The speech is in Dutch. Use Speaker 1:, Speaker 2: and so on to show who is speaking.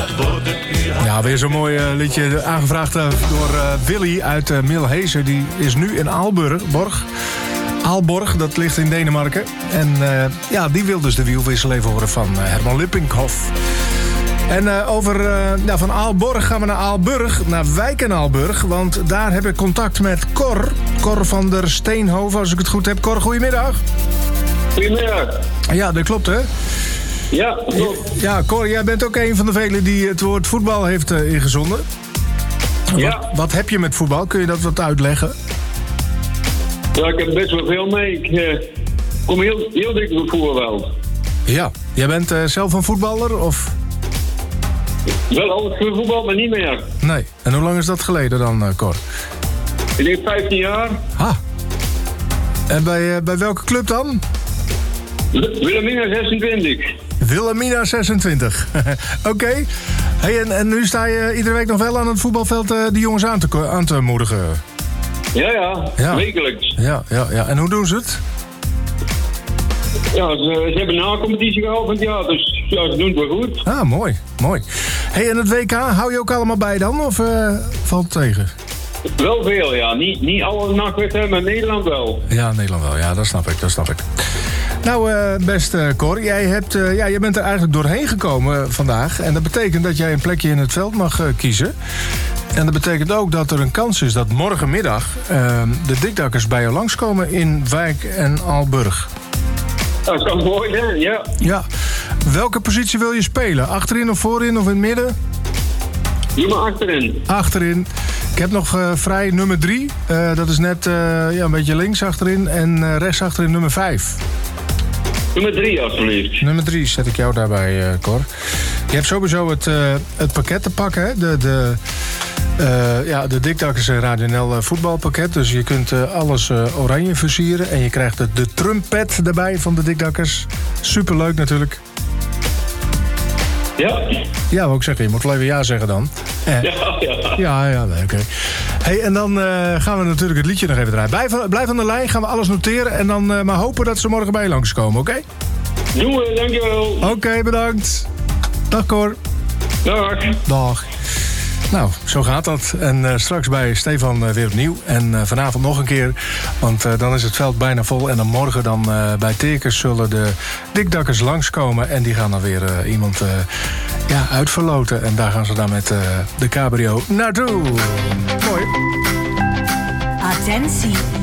Speaker 1: Ja, weer zo'n mooi liedje aangevraagd door Willy uit Milhezen. Die is nu in Aalborg, dat ligt in Denemarken. En die wil dus de wielwissel even horen van Herman Lippinghoff. En van Aalborg gaan we naar Aalburg, naar Wijk en Aalburg. Want daar heb ik contact met Cor van der Steenhoven, als ik het goed heb. Cor, goedemiddag.
Speaker 2: Goedemiddag.
Speaker 1: Ja, dat klopt, hè?
Speaker 2: Ja, klopt.
Speaker 1: Ja, Cor, jij bent ook een van de velen die het woord voetbal heeft ingezonden.
Speaker 2: Ja.
Speaker 1: Wat heb je met voetbal? Kun je dat wat uitleggen?
Speaker 2: Ja, ik heb best wel veel mee. Ik kom heel dik op het voetbalveld.
Speaker 1: Ja. Jij bent zelf een voetballer, of?
Speaker 2: Wel altijd voor voetbal, maar niet meer.
Speaker 1: Nee. En hoe lang is dat geleden dan, Cor?
Speaker 2: Ik denk 15 jaar.
Speaker 1: Ha. En bij welke club dan?
Speaker 2: Wilhelmina 26.
Speaker 1: Wilhelmina 26. Oké. Hey, en nu sta je iedere week nog wel aan het voetbalveld die jongens aan te moedigen?
Speaker 2: Ja, wekelijks.
Speaker 1: Ja. En hoe doen ze het?
Speaker 2: Ja, ze hebben een na-competitie gehouden, ja, dus ja, ze doen het wel goed.
Speaker 1: Ah, mooi. Hey, en het WK, hou je ook allemaal bij dan, of valt het tegen?
Speaker 2: Wel veel, ja. Niet alle nachtwedstrijden, maar Nederland wel.
Speaker 1: Ja, Nederland wel. Ja, dat snap ik. Nou, beste Cor, jij bent er eigenlijk doorheen gekomen vandaag. En dat betekent dat jij een plekje in het veld mag kiezen. En dat betekent ook dat er een kans is dat morgenmiddag de dikdakkers bij jou langskomen in Wijk en Aalburg.
Speaker 2: Dat kan mooi zijn, ja.
Speaker 1: Ja. Welke positie wil je spelen? Achterin of voorin of in het midden?
Speaker 2: Doe maar achterin.
Speaker 1: Achterin. Ik heb nog vrij nummer 3. Dat is net een beetje links achterin. En rechts achterin nummer 5.
Speaker 2: Nummer 3, alsjeblieft.
Speaker 1: Nummer 3 zet ik jou daarbij, Cor. Je hebt sowieso het pakket te pakken, hè? De Dikdakkers Radio NL voetbalpakket. Dus je kunt alles oranje versieren. En je krijgt de trumpet erbij van de Dikdakkers. Superleuk natuurlijk.
Speaker 2: Ja.
Speaker 1: Ja, wou ik zeggen. Je moet wel even ja zeggen dan. Ja, oké. Hey, en dan gaan we natuurlijk het liedje nog even draaien. Blijf aan de lijn, gaan we alles noteren. En dan maar hopen dat ze morgen bij je langskomen, oké?
Speaker 2: Doen we, dankjewel.
Speaker 1: Oké, bedankt. Dag, Cor. Dag. Nou, zo gaat dat. En straks bij Stefan weer opnieuw. En vanavond nog een keer. Want dan is het veld bijna vol. En dan morgen dan bij Tekers zullen de Dikdakkers langskomen. En die gaan dan weer iemand uitverloten. En daar gaan ze dan met de cabrio naartoe. Mooi.
Speaker 3: Attentie.